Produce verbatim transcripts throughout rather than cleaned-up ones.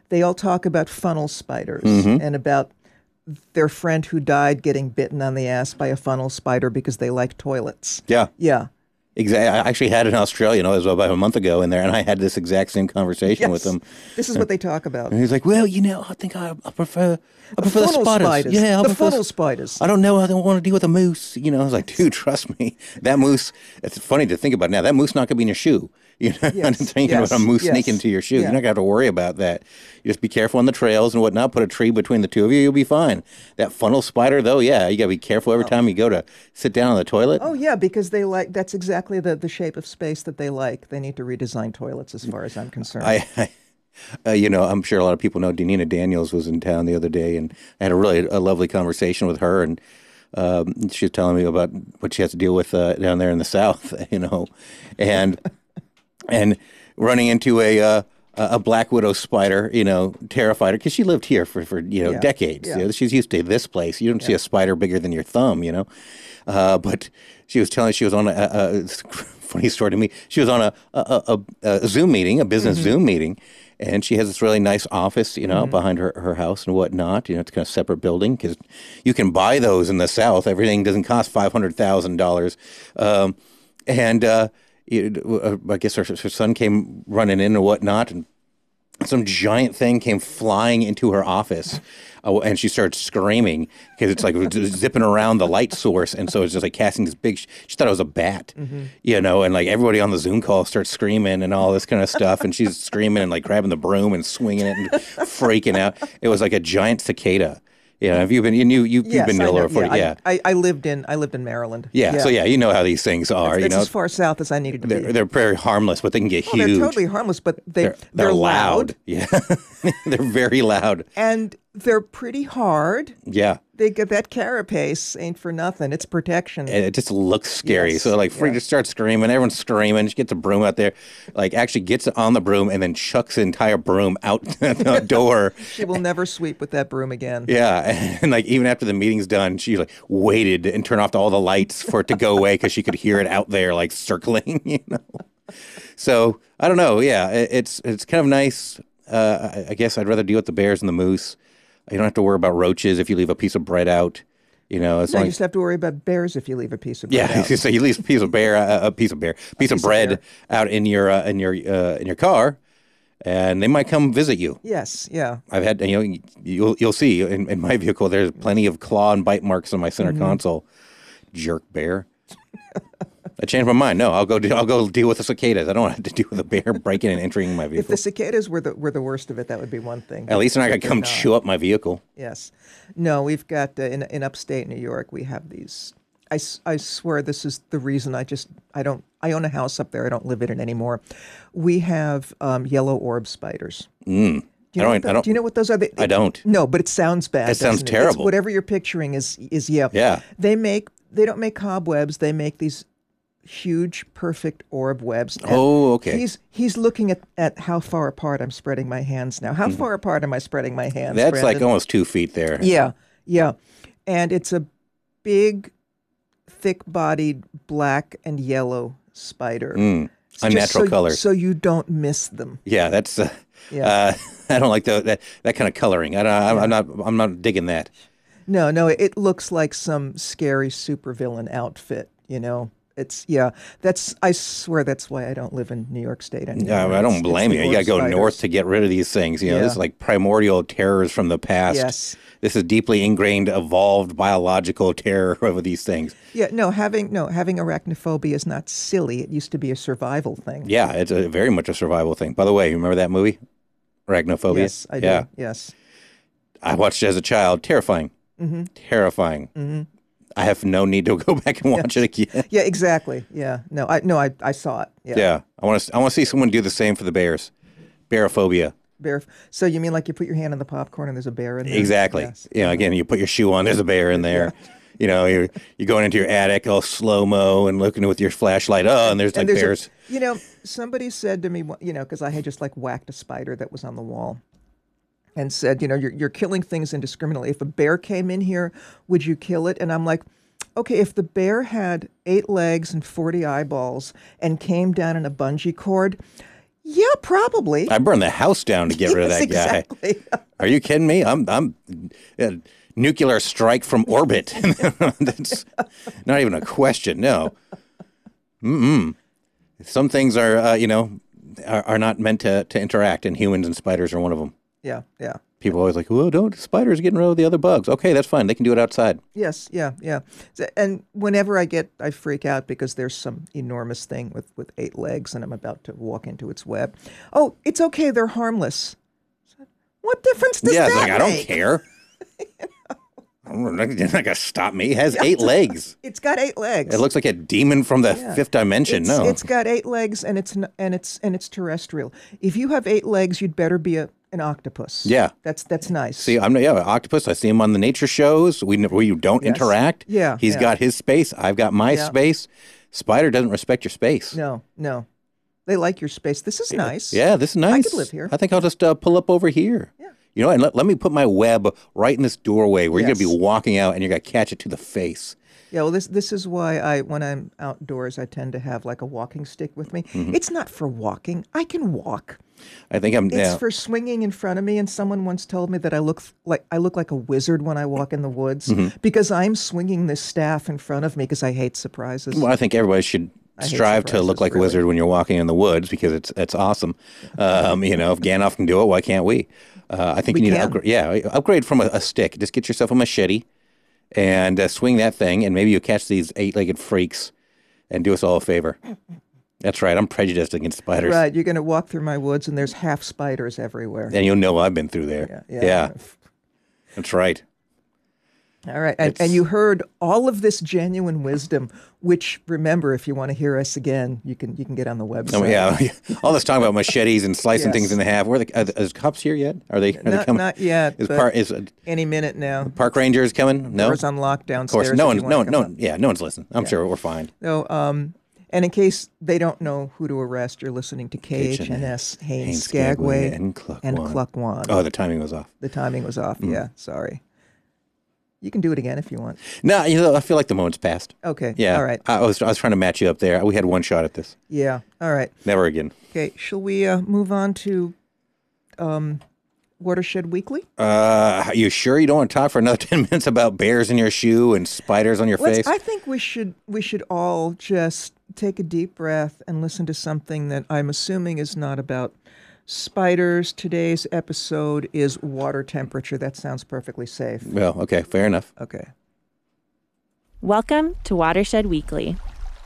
they all talk about funnel spiders Mm-hmm. and about their friend who died getting bitten on the ass by a funnel spider because they like toilets. Yeah. Yeah. Exactly. I actually had an Australian, I was about a month ago in there, and I had this exact same conversation with Yes. him. This is what they talk about. And he's like, "Well, you know, I think I, I prefer, I prefer the, funnel spiders. spiders. Yeah, I The prefer funnel spiders. I don't know. I don't want to deal with a moose. You know." I was like, "Dude, trust me. That moose. It's funny to think about now. That moose not gonna be in your shoe. You know, Yes. I'm thinking Yes. about a moose Yes. sneaking into your shoe. Yeah. You're not gonna have to worry about that. You just be careful on the trails and whatnot. Put a tree between the two of you. You'll be fine. That funnel spider, though, yeah, you gotta be careful every time you go to sit down on the toilet. Oh, yeah, because they like, that's exactly the, the shape of space that they like. They need to redesign toilets as far as I'm concerned. I, I uh, you know, I'm sure a lot of people know Danina Daniels was in town the other day, and I had a really a lovely conversation with her, and um, she was telling me about what she has to deal with uh, down there in the South, you know, and and running into a uh, a black widow spider, you know, terrified her because she lived here for, for you know Yeah. decades. Yeah. You know, she's used to this place. You don't see a spider bigger than your thumb, you know. Uh, but she was telling she was on a, a, a funny story to me. She was on a a, a, a Zoom meeting, a business Zoom meeting, and she has this really nice office, you know, behind her, her house and whatnot. You know, it's kind of separate building because you can buy those in the South. Everything doesn't cost five hundred thousand dollars, um, and uh, it, uh, I guess her, her son came running in and whatnot, and some giant thing came flying into her office, uh, and she started screaming because it's like zipping around the light source, and so it's just like casting this big. Sh- she thought it was a bat, you know, and like everybody on the Zoom call starts screaming and all this kind of stuff, and she's screaming and like grabbing the broom and swinging it and freaking out. It was like a giant cicada. Yeah, have you been? You knew you, you've Yes, been I in know. Lower forty. Yeah, Yeah, I, I, I lived in I lived in Maryland. yeah. So yeah, you know how these things are. It's, you it's know, as far south as I needed to they're be. they're very harmless, but they can get Oh, huge. they're totally harmless, but they They're, they're, loud. Yeah, they're very loud. And they're pretty hard. Yeah. They get that carapace ain't for nothing. It's protection. And it just looks scary. Yes, So like Free yeah. just starts screaming, everyone's screaming. She gets a broom out there, like actually gets on the broom and then chucks the entire broom out the door. She will never sweep with that broom again. Yeah, and like even after the meeting's done, she like waited and turned off all the lights for it to go away because she could hear it out there like circling, you know. So I don't know. Yeah, it, it's it's kind of nice. Uh, I, I guess I'd rather deal with the bears and the moose. You don't have to worry about roaches if you leave a piece of bread out. You know, it's No, like you just have to worry about bears if you leave a piece of bread yeah. out. So you leave a piece of bear, uh, a piece of bear, piece, of of bread bear. out in your uh, in your uh, in your car, and they might come visit you. Yes, yeah. I've had, you know, you'll you'll see in, in my vehicle. There's plenty of claw and bite marks on my center Mm-hmm. console. Jerk bear. I changed my mind. No, I'll go. Do, I'll go deal with the cicadas. I don't want to deal with a bear breaking and entering my If vehicle. the cicadas were the were the worst of it, that would be one thing. At least they're not But gonna come they're not. chew up my vehicle. Yes. No, we've got uh, in in upstate New York, we have these. I, s- I swear this is the reason I just I don't I own a house up there. I don't live in it anymore. We have um, yellow orb spiders. Mm. Do you, I know don't- what the- I don't- do you know what those are? They, I don't. No, but it sounds bad. It sounds doesn't It's terrible. whatever you're picturing is is yeah. Yeah. They make they don't make cobwebs. They make these huge, perfect orb webs. And Oh, okay. He's he's looking at, at how far apart I'm spreading my hands now. How far apart am I spreading my hands? Mm-hmm. That's like Brandon? almost two feet there. Yeah, yeah. And it's a big, thick-bodied black and yellow spider. Mm. It's just Unnatural so, colors. So you don't miss them. Yeah, that's. Uh, Yeah. uh, I don't like the, that that kind of coloring. I don't, I'm, I'm not. I'm not digging that. No, no, it looks like some scary supervillain outfit, you know. It's yeah. That's I swear that's why I don't live in New York State anymore. Yeah, I It's- don't it's blame the you. You orb got to go spiders. north to get rid of these things. You know, this is Yeah. like primordial terrors from the past. Yes. This is deeply ingrained, evolved biological terror over these things. Yeah, no, having no having arachnophobia is not silly. It used to be a survival thing. Yeah, it's a very much a survival thing. By the way, you remember that movie, Arachnophobia? Yes, I do. Yeah, Yes. I watched it as a child. Terrifying. Mm-hmm. Terrifying. Mm-hmm. I have no need to go back and watch it again. Yeah, exactly. Yeah. No, I no, I, I saw it. Yeah. Yeah, I want to. I want to see someone do the same for the bears. Bearophobia. Bear. So you mean like you put your hand in the popcorn and there's a bear in there? Exactly. Yes. You know, again, you put your shoe on. There's a bear in there. You know, you're you're going into your attic all slow mo and looking with your flashlight. Oh, and there's like And there's a- bears. you know, somebody said to me, you know, because I had just like whacked a spider that was on the wall, and said, you know, you're you're killing things indiscriminately. If a bear came in here, would you kill it? And I'm like, okay, if the bear had eight legs and forty eyeballs and came down in a bungee cord, Yeah, probably. I burned the house down to get rid of Yes, that guy. exactly. Are you kidding me? I'm I'm uh, nuclear strike from orbit. That's not even a question. No. Mm-mm. Some things are, uh, you know, are, are not meant to, to interact, and humans and spiders are one of them. Yeah, yeah. People are always like, well, don't, spiders getting rid of the other bugs. Okay, that's fine. They can do it outside. Yes, yeah, yeah. So- And whenever I get, I freak out because there's some enormous thing with, with eight legs and I'm about to walk into its web. Oh, it's okay. They're harmless. What difference does yeah, it's that like, I don't make? care. You're not going to stop me. It has eight legs. It's got eight legs. It looks like a demon from the Yeah. fifth dimension. It's, no. it's got eight legs and it's n- and it's and it's terrestrial. If you have eight legs, you'd better be a an octopus. Yeah. That's that's nice. See, I'm yeah, octopus. I see him on the nature shows. We we don't Yes. interact. Yeah, He's yeah. got his space. I've got my Yeah. space. Spider doesn't respect your space. No, no. They like your space. This is nice. Yeah, this is nice. could live here. I think I'll just uh, pull up over here. Yeah. You know, and let, let me put my web right in this doorway where you're Yes. going to be walking out and you're going to catch it to the face. Yeah, well, this this is why I, when I'm outdoors, I tend to have like a walking stick with me. Mm-hmm. It's not for walking. I can walk. I think I'm. It's Yeah. for swinging in front of me. And someone once told me that I look like I look like a wizard when I walk in the woods Mm-hmm. because I'm swinging this staff in front of me because I hate surprises. Well, I think everybody should hate strive to look surprises, like a really. wizard when you're walking in the woods because it's it's awesome. Um, you know, if Gandalf can do it, why can't we? Uh, I think We you need can. to upgrade. Yeah, upgrade from a, a stick. Just get yourself a machete and uh, swing that thing, and maybe you'll catch these eight-legged freaks and do us all a favor. That's right. I'm prejudiced against spiders, Right, you're going to walk through my woods and there's half spiders everywhere. and you'll know I've been through there. Yeah, Yeah, yeah. that's right. All right. And, and you heard all of this genuine wisdom, which, remember, if you want to hear us again, you can you can get on the website. Oh, yeah, all this talk about machetes and slicing Yes. things in half. Where are the, are the is cops here yet? Are they? Are they Not, coming? not yet. Is but par, is uh, any minute now. park rangers coming? No, Doors unlocked of course. downstairs. No if you one. No, wanna no. come up. Yeah, no one's listening. I'm sure we're fine. So, um, and in case they don't know who to arrest, you're listening to K H N S, Haines, Haines, Skagway, Skagway, and Cluckwan. and Cluckwan. Oh, the timing was off. The timing was off. Mm. Yeah, sorry. You can do it again if you want. No, you know, I feel like the moment's passed. Okay. Yeah. All right. I was I was trying to match you up there. We had one shot at this. Yeah. All right. Never again. Okay. Shall we uh, move on to um, Watershed Weekly? Uh, are you sure you don't want to talk for another ten minutes about bears in your shoe and spiders on your Let's, face? I think we should we should all just take a deep breath and listen to something that I'm assuming is not about spiders. Today's episode is water temperature. That sounds perfectly safe. Well, okay, fair enough. Okay. Welcome to Watershed Weekly.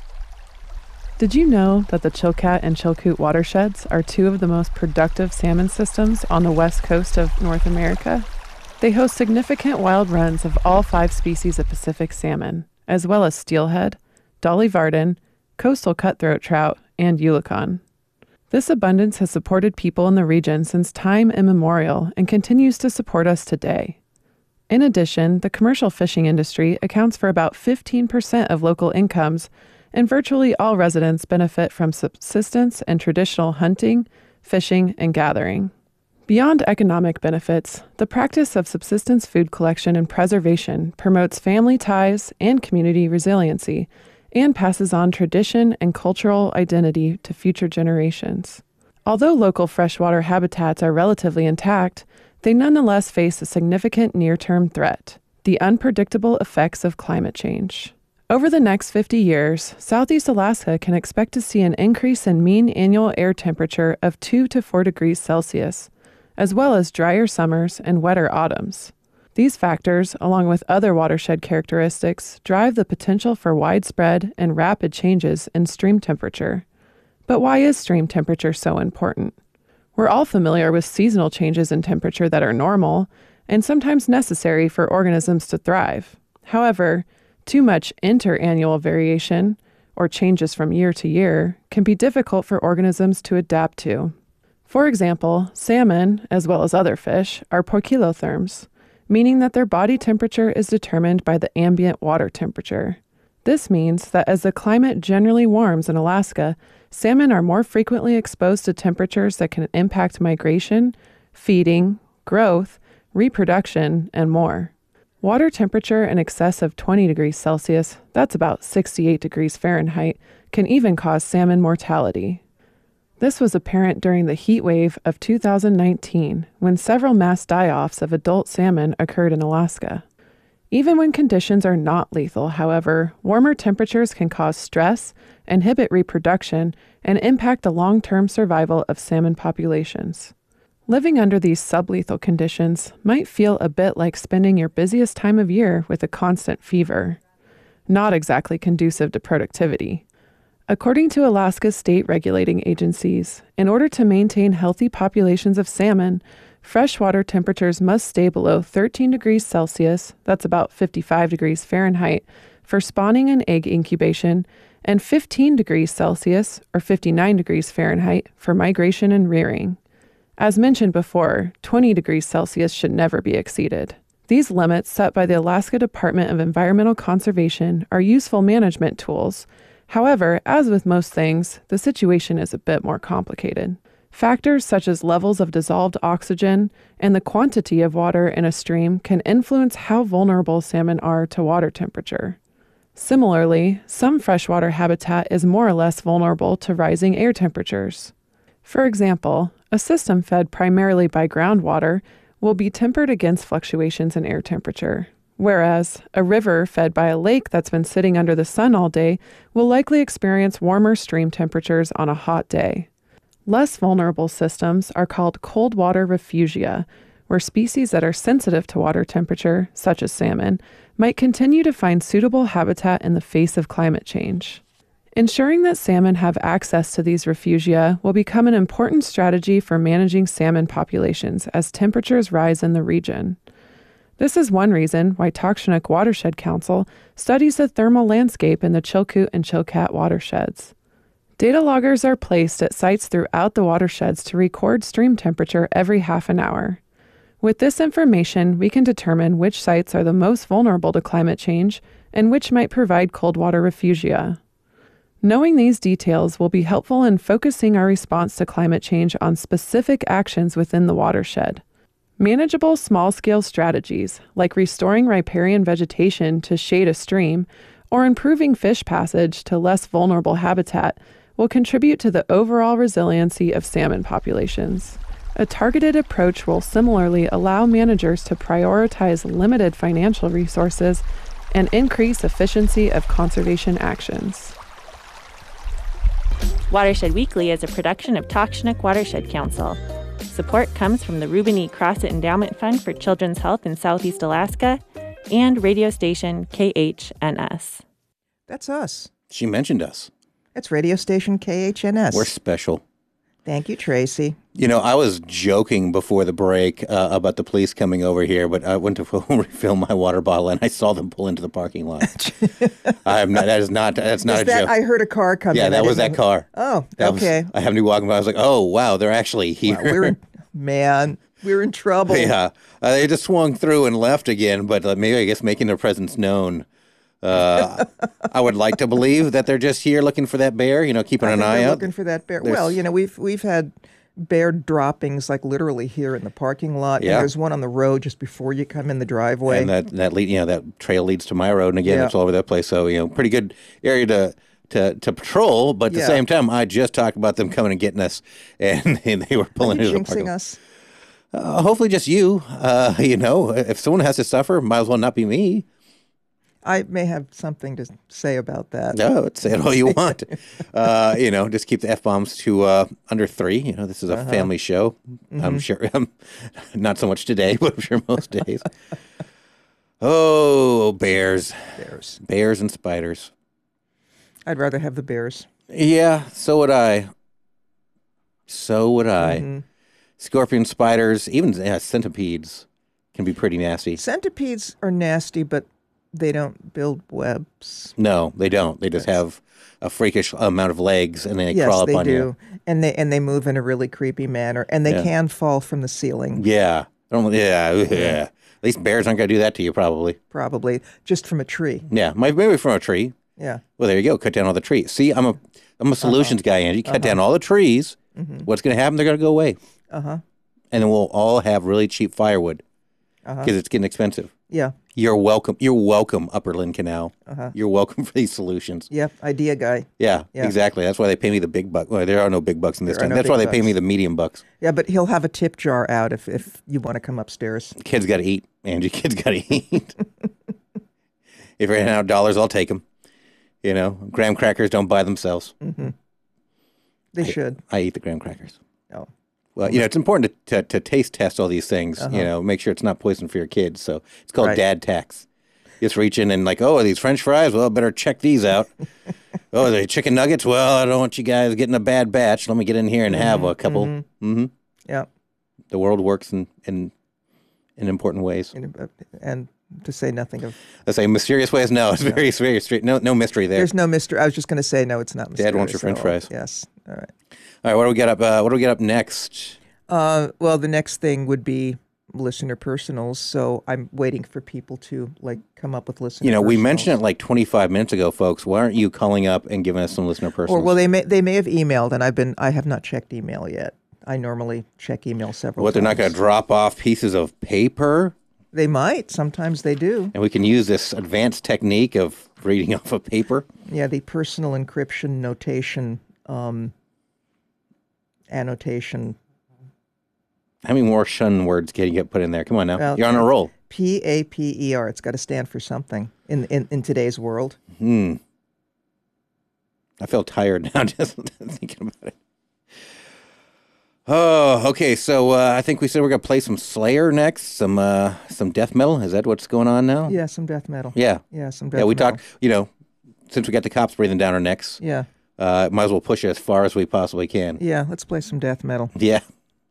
Did you know that the Chilkat and Chilkoot watersheds are two of the most productive salmon systems on the west coast of North America? They host significant wild runs of all five species of Pacific salmon, as well as steelhead, dolly varden, coastal cutthroat trout, and eulachon. This abundance has supported people in the region since time immemorial and continues to support us today. In addition, the commercial fishing industry accounts for about fifteen percent of local incomes, and virtually all residents benefit from subsistence and traditional hunting, fishing, and gathering. Beyond economic benefits, the practice of subsistence food collection and preservation promotes family ties and community resiliency, and passes on tradition and cultural identity to future generations. Although local freshwater habitats are relatively intact, they nonetheless face a significant near-term threat: the unpredictable effects of climate change. Over the next fifty years, Southeast Alaska can expect to see an increase in mean annual air temperature of two to four degrees Celsius, as well as drier summers and wetter autumns. These factors, along with other watershed characteristics, drive the potential for widespread and rapid changes in stream temperature. But why is stream temperature so important? We're all familiar with seasonal changes in temperature that are normal and sometimes necessary for organisms to thrive. However, too much interannual variation, or changes from year to year, can be difficult for organisms to adapt to. For example, salmon, as well as other fish, are poikilotherms, meaning that their body temperature is determined by the ambient water temperature. This means that as the climate generally warms in Alaska, salmon are more frequently exposed to temperatures that can impact migration, feeding, growth, reproduction, and more. Water temperature in excess of twenty degrees Celsius, that's about sixty-eight degrees Fahrenheit, can even cause salmon mortality. This was apparent during the heat wave of two thousand nineteen, when several mass die-offs of adult salmon occurred in Alaska. Even when conditions are not lethal, however, warmer temperatures can cause stress, inhibit reproduction, and impact the long-term survival of salmon populations. Living under these sublethal conditions might feel a bit like spending your busiest time of year with a constant fever. Not exactly conducive to productivity. According to Alaska's state regulating agencies, in order to maintain healthy populations of salmon, freshwater temperatures must stay below thirteen degrees Celsius, that's about fifty-five degrees Fahrenheit, for spawning and egg incubation, and fifteen degrees Celsius, or fifty-nine degrees Fahrenheit, for migration and rearing. As mentioned before, twenty degrees Celsius should never be exceeded. These limits set by the Alaska Department of Environmental Conservation are useful management tools. However, as with most things, the situation is a bit more complicated. Factors such as levels of dissolved oxygen and the quantity of water in a stream can influence how vulnerable salmon are to water temperature. Similarly, some freshwater habitat is more or less vulnerable to rising air temperatures. For example, a system fed primarily by groundwater will be tempered against fluctuations in air temperature, whereas a river fed by a lake that's been sitting under the sun all day will likely experience warmer stream temperatures on a hot day. Less vulnerable systems are called cold water refugia, where species that are sensitive to water temperature, such as salmon, might continue to find suitable habitat in the face of climate change. Ensuring that salmon have access to these refugia will become an important strategy for managing salmon populations as temperatures rise in the region. This is one reason why Takshnak Watershed Council studies the thermal landscape in the Chilkoot and Chilkat watersheds. Data loggers are placed at sites throughout the watersheds to record stream temperature every half an hour. With this information, we can determine which sites are the most vulnerable to climate change and which might provide cold water refugia. Knowing these details will be helpful in focusing our response to climate change on specific actions within the watershed. Manageable small-scale strategies, like restoring riparian vegetation to shade a stream or improving fish passage to less vulnerable habitat, will contribute to the overall resiliency of salmon populations. A targeted approach will similarly allow managers to prioritize limited financial resources and increase efficiency of conservation actions. Watershed Weekly is a production of Takshnak Watershed Council. Support comes from the Reuben E. Crossett Endowment Fund for Children's Health in Southeast Alaska and radio station K H N S. That's us. She mentioned us. It's radio station K H N S. We're special. Thank you, Tracy. You know, I was joking before the break uh, about the police coming over here, but I went to refill my water bottle and I saw them pull into the parking lot. I am not. That is not. That's not is a that, joke. I heard a car come yeah, in. that I was that didn't- car. Oh, That okay. Was, I happened to be walking by. I was like, oh wow, they're actually here. Wow, we're in, man, we're in trouble. yeah, uh, they just swung through and left again, but uh, maybe I guess making their presence known. Uh, I would like to believe that they're just here looking for that bear. You know, keeping I an think eye they're out. looking for that bear. There's- Well, you know, we've we've had bear droppings like literally here in the parking lot. Yeah. And there's one on the road just before you come in the driveway. And that that lead, you know, that trail leads to my road, and again, Yeah. it's all over that place. So you know, pretty good area to to to patrol. But at the Yeah. same time, I just talked about them coming and getting us, and, and they were Are pulling you into the jinxing parking lot. us? Uh, hopefully, just you. Uh, you know, if someone has to suffer, might as well not be me. I may have something to say about that. No, say it all you want. uh, you know, just keep the F bombs to uh, under three. You know, this is a Uh-huh. family show. Mm-hmm. I'm sure. Um, not so much today, but I'm sure most days. Oh, bears, Bears. bears and spiders. I'd rather have the bears. Yeah, so would I. So would I. Mhm. Scorpion, spiders, even yeah, centipedes can be pretty nasty. Centipedes are nasty, but they don't build webs. No, they don't. They just have a freakish amount of legs, and they yes, crawl up they on do, you. and they and they move in a really creepy manner, and they Yeah. can fall from the ceiling, Yeah. I don't- Yeah. Yeah. At least bears aren't going to do that to you, probably. probably just from a tree. Yeah. Might- Maybe from a tree. Yeah, Well, there you go. Cut down all the trees. See, I'm a I'm a solutions guy, Angie. Cut down all the trees. What's going to happen? They're going to go away. uh huh. And then we'll all have really cheap firewood. because uh-huh. it's getting expensive. Yeah. You're welcome. You're welcome, Upper Lynn Canal. Uh-huh. You're welcome for these solutions. Yep, idea guy. Yeah, yeah, exactly. That's why they pay me the big bucks. Well, there are no big bucks in this there town. No That's why they bucks. pay me the medium bucks. Yeah, but he'll have a tip jar out if, if you want to come upstairs. Kids got to eat, Angie. Kids got to eat. If you're handing out dollars, I'll take them. You know, graham crackers don't buy themselves. Mm-hmm. They I, should. I eat the graham crackers. Oh. Well, you know, it's important to, to, to taste test all these things, uh-huh. you know, make sure it's not poison for your kids. So it's called right. dad tax. You just reach in and like, oh, are these French fries? Well, I better check these out. Oh, are they chicken nuggets? Well, I don't want you guys getting a bad batch. Let me get in here and mm-hmm. have a couple. Mm-hmm. Mm-hmm. Yeah. The world works in, in, in important ways. And, and to say nothing of... I say mysterious ways? No, it's yeah. very, very straight. No, no mystery there. There's no mystery. I was just going to say, no, it's not mysterious. Dad wants your French fries. Yes. All right. All right, what do we get up? Uh, what do we get up next? Uh, well, the next thing would be listener personals. So I'm waiting for people to like come up with listener. You know, personals. we mentioned it like twenty-five minutes ago, folks. Why aren't you calling up and giving us some listener personals? Or well, they may they may have emailed, and I've been I have not checked email yet. I normally check email several. What, times. They're not going to drop off pieces of paper? They might. Sometimes they do. And we can use this advanced technique of reading off a paper. Yeah, the personal encryption notation. Um, annotation. How many more shun words can you get put in there? Come on now. Well, You're on a roll. P A P E R. It's got to stand for something in, in, in today's world. Hmm. I feel tired now just thinking about it. Oh, okay. So uh, I think we said we're going to play some Slayer next, some uh, some death metal. Is that what's going on now? Yeah, some death metal. Yeah. Yeah, some death yeah, we metal. talked, you know, since we got the cops breathing down our necks. Yeah. Uh, might as well push it as far as we possibly can. Yeah, let's play some death metal. Yeah.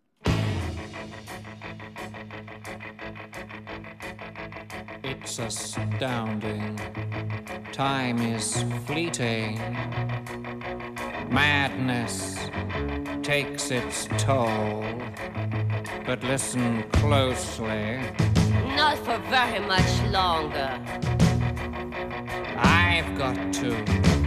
It's astounding. Time is fleeting. Madness takes its toll. But listen closely. Not for very much longer. I've got to